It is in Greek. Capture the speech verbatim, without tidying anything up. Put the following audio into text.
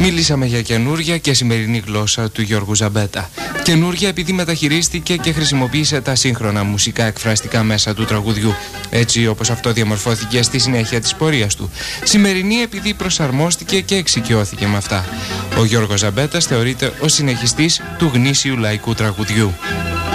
Μίλησαμε για καινούρια και σημερινή γλώσσα του Γιώργου Ζαμπέτα. Καινούρια επειδή μεταχειρίστηκε και χρησιμοποίησε τα σύγχρονα μουσικά εκφραστικά μέσα του τραγουδιού, έτσι όπως αυτό διαμορφώθηκε στη συνέχεια της πορείας του. Σημερινή επειδή προσαρμόστηκε και εξοικειώθηκε με αυτά. Ο Γιώργος Ζαμπέτας θεωρείται ο συνεχιστής του γνήσιου λαϊκού τραγουδιού.